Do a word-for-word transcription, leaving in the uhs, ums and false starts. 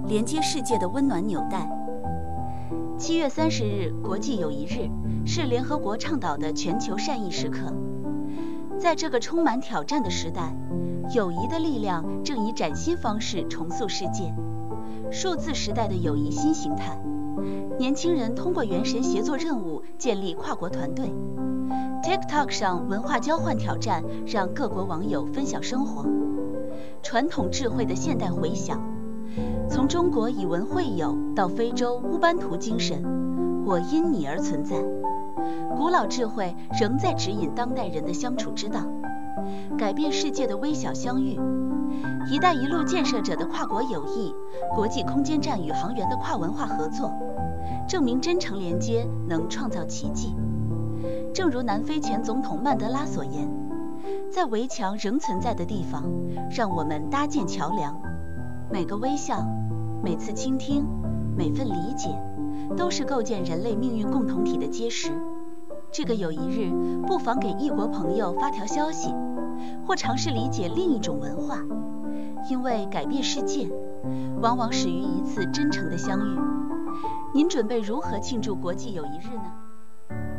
连接世界的温暖纽带。七月三十日，国际友谊日，是联合国倡导的全球善意时刻。在这个充满挑战的时代，友谊的力量正以崭新方式重塑世界。数字时代的友谊新形态，年轻人通过原神协作任务建立跨国团队。TikTok 上文化交换挑战让各国网友分享生活。传统智慧的现代回响，从中国以文会友到非洲乌班图精神，我因你而存在。古老智慧仍在指引当代人的相处之道，改变世界的微小相遇。一带一路建设者的跨国友谊，国际空间站宇航员的跨文化合作，证明真诚连接能创造奇迹。正如南非前总统曼德拉所言，在围墙仍存在的地方，让我们搭建桥梁。每个微笑，每次倾听，每份理解，都是构建人类命运共同体的基石。这个友谊日，不妨给异国朋友发条消息，或尝试理解另一种文化，因为改变世界，往往始于一次真诚的相遇。您准备如何庆祝国际友谊日呢？